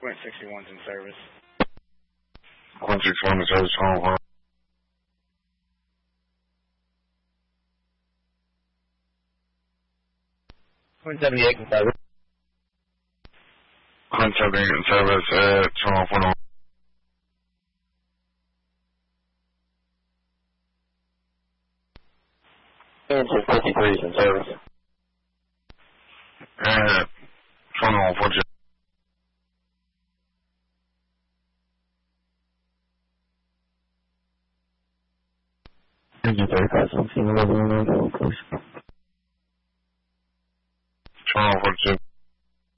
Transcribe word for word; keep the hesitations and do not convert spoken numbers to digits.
Point sixty-one's in service. Point sixty-one in service, hold on. Point seventy-eight in service. Point seventy-eight in service at twelve one oh. Engine fifty-three is in service. At twenty-one forty. Engine thirty-five seventeen, eleven, please. twenty-one forty-two.